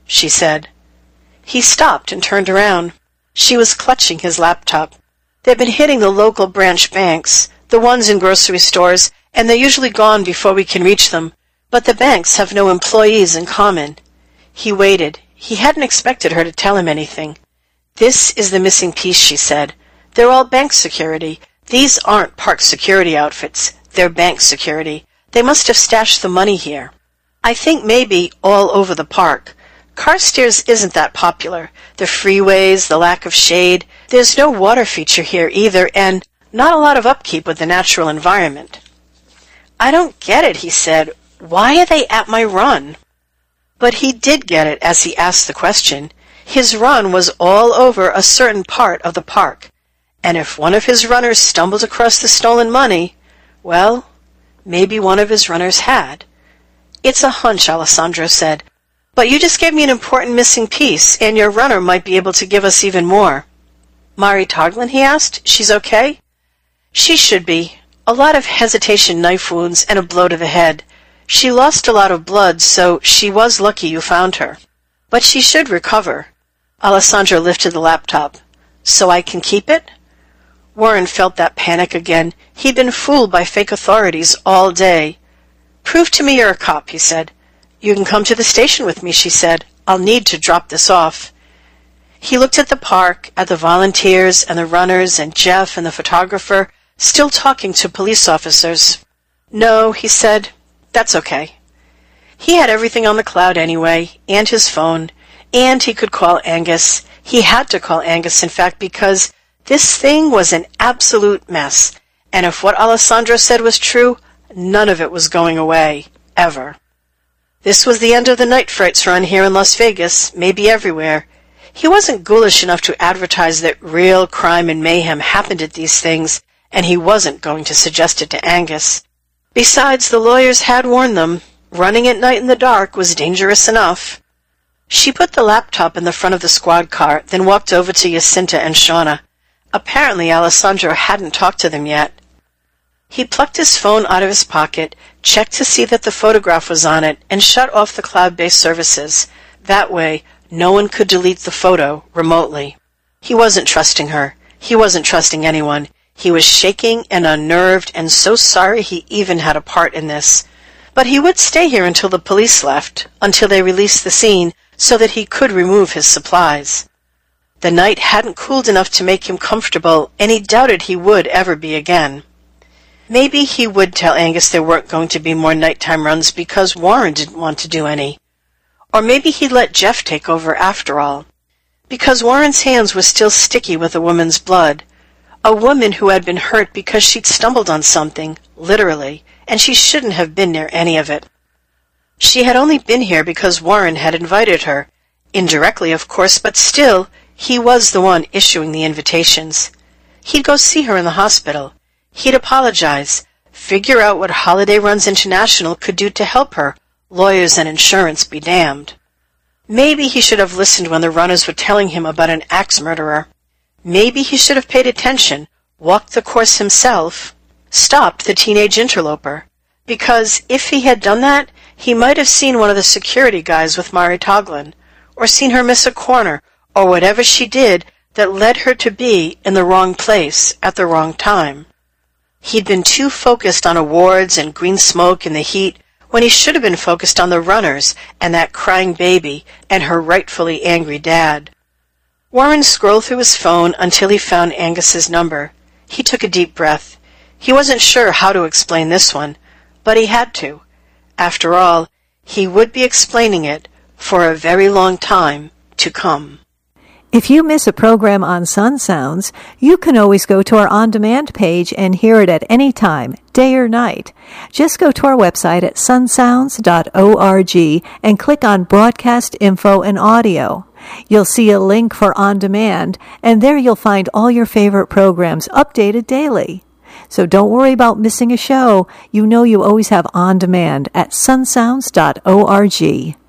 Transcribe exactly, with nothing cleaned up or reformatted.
she said. He stopped and turned around. She was clutching his laptop. They've been hitting the local branch banks, the ones in grocery stores, and they're usually gone before we can reach them. But the banks have no employees in common. He waited. He hadn't expected her to tell him anything. This is the missing piece, she said. They're all bank security. These aren't park security outfits. They're bank security. They must have stashed the money here. I think maybe all over the park. Carstairs isn't that popular. The freeways, the lack of shade. There's no water feature here either, and not a lot of upkeep with the natural environment. I don't get it, he said. Why are they at my run? But he did get it as he asked the question. His run was all over a certain part of the park, and if one of his runners stumbled across the stolen money, well, maybe one of his runners had. It's a hunch, Alessandro said. But you just gave me an important missing piece, and your runner might be able to give us even more. Mari Toglin, he asked. She's okay? She should be. A lot of hesitation knife wounds and a blow to the head. She lost a lot of blood, so she was lucky you found her. But she should recover. Alessandro lifted the laptop. So I can keep it? Warren felt that panic again. He'd been fooled by fake authorities all day. Prove to me you're a cop, he said. You can come to the station with me, she said. I'll need to drop this off. He looked at the park, at the volunteers and the runners and Jeff and the photographer, still talking to police officers. No, he said, that's okay. He had everything on the cloud anyway, and his phone, and he could call Angus. He had to call Angus, in fact, because this thing was an absolute mess, and if what Alessandro said was true, none of it was going away, ever. This was the end of the night frights run here in Las Vegas, maybe everywhere. He wasn't ghoulish enough to advertise that real crime and mayhem happened at these things, and he wasn't going to suggest it to Angus. Besides, the lawyers had warned them. Running at night in the dark was dangerous enough. She put the laptop in the front of the squad car, then walked over to Jacinta and Shauna. Apparently Alessandro hadn't talked to them yet. He plucked his phone out of his pocket, checked to see that the photograph was on it, and shut off the cloud-based services. That way, no one could delete the photo remotely. He wasn't trusting her. He wasn't trusting anyone. He was shaking and unnerved and so sorry he even had a part in this. But he would stay here until the police left, until they released the scene, so that he could remove his supplies. The night hadn't cooled enough to make him comfortable, and he doubted he would ever be again. Maybe he would tell Angus there weren't going to be more nighttime runs because Warren didn't want to do any. Or maybe he'd let Jeff take over after all. Because Warren's hands were still sticky with a woman's blood. A woman who had been hurt because she'd stumbled on something, literally, and she shouldn't have been near any of it. She had only been here because Warren had invited her. Indirectly, of course, but still, he was the one issuing the invitations. He'd go see her in the hospital. He'd apologize, figure out what Holiday Runs International could do to help her, lawyers and insurance be damned. Maybe he should have listened when the runners were telling him about an axe murderer. Maybe he should have paid attention, walked the course himself, stopped the teenage interloper. Because if he had done that, he might have seen one of the security guys with Mari Toglin, or seen her miss a corner, or whatever she did that led her to be in the wrong place at the wrong time. He'd been too focused on awards and green smoke in the heat when he should have been focused on the runners and that crying baby and her rightfully angry dad. Warren scrolled through his phone until he found Angus's number. He took a deep breath. He wasn't sure how to explain this one, but he had to. After all, he would be explaining it for a very long time to come. If you miss a program on Sun Sounds, you can always go to our on-demand page and hear it at any time, day or night. Just go to our website at sun sounds dot org and click on Broadcast Info and Audio. You'll see a link for On Demand, and there you'll find all your favorite programs updated daily. So don't worry about missing a show. You know you always have On Demand at sun sounds dot org.